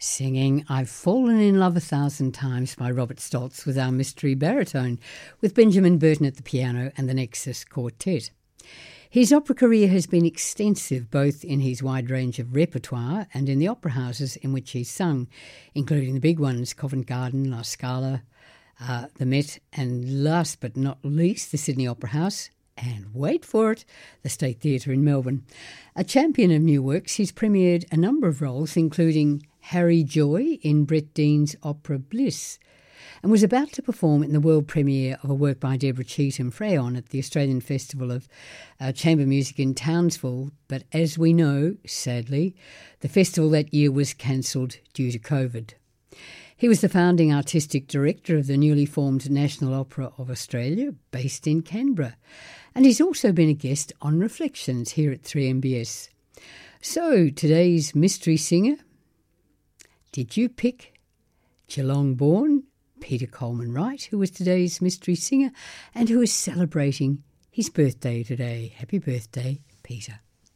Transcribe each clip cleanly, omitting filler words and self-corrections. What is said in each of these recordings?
Singing I've Fallen in Love 1,000 Times by Robert Stoltz was our mystery baritone, with Benjamin Burton at the piano and the Nexus Quartet. His opera career has been extensive, both in his wide range of repertoire and in the opera houses in which he's sung, including the big ones Covent Garden, La Scala, the Met, and last but not least, the Sydney Opera House, and wait for it, the State Theatre in Melbourne. A champion of new works, he's premiered a number of roles, including Harry Joy in Brett Dean's opera Bliss, and was about to perform in the world premiere of a work by Deborah Cheetham, Freyon, at the Australian Festival of Chamber Music in Townsville. But as we know, sadly, the festival that year was cancelled due to COVID. He was the founding artistic director of the newly formed National Opera of Australia, based in Canberra. And he's also been a guest on Reflections here at 3MBS. So, today's mystery singer, did you pick Geelong-born Peter Coleman Wright, who was today's mystery singer and who is celebrating his birthday today? Happy birthday, Peter.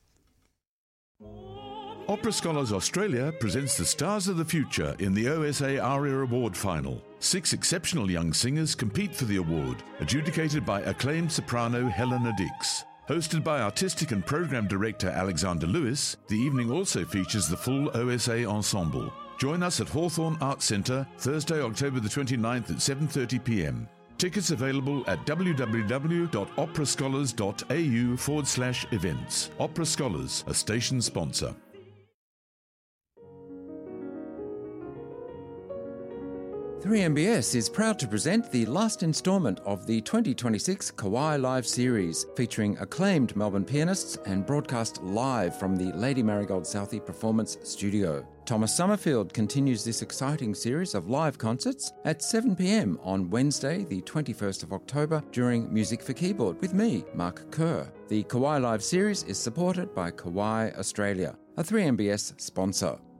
Opera Scholars Australia presents the Stars of the Future in the OSA ARIA Award Final. 6 exceptional young singers compete for the award, adjudicated by acclaimed soprano Helena Dix. Hosted by artistic and program director Alexander Lewis, the evening also features the full OSA ensemble. Join us at Hawthorn Arts Centre, Thursday, October the 29th at 7:30pm. Tickets available at www.operascholars.au/events. Opera Scholars, a station sponsor. 3MBS is proud to present the last instalment of the 2026 Kauai Live series, featuring acclaimed Melbourne pianists and broadcast live from the Lady Marigold Southey Performance Studio. Thomas Summerfield continues this exciting series of live concerts at 7pm on Wednesday, the 21st of October, during Music for Keyboard with me, Mark Kerr. The Kauai Live series is supported by Kauai Australia, a 3MBS sponsor.